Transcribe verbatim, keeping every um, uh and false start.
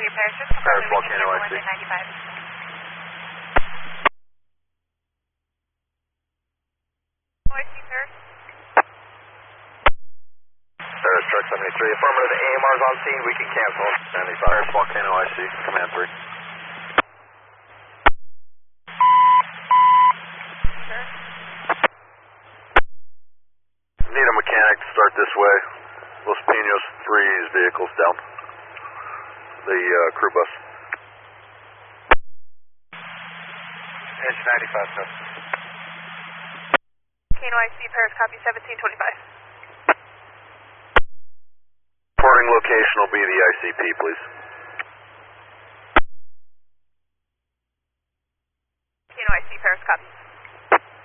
Paris, just confirm Paris, we can Volcano, hear I C. one ninety-five. I C Paris. Paris, truck seventy-three, affirmative, A M R's on scene, we can cancel. ninety-five. Paris, Volcano, I C, command three. Need a mechanic to start this way. Los Pinos three's vehicles down. The uh, crew bus. Edge ninety-five, sir. Kano I C Paris, copy seventeen twenty-five. Reporting location will be the I C P, please.